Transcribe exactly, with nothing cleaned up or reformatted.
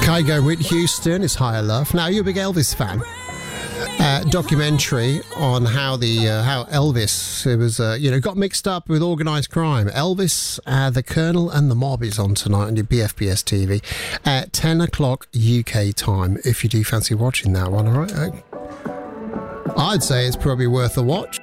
Kygo with Houston is Higher Love. Now, you're a big Elvis fan. Uh, documentary on how the uh, how Elvis it was uh, you know got mixed up with organised crime. Elvis, uh, the Colonel and the Mob is on tonight on your B F B S T V at ten o'clock U K time. If you do fancy watching that one, all right. Uh, I'd say it's probably worth a watch.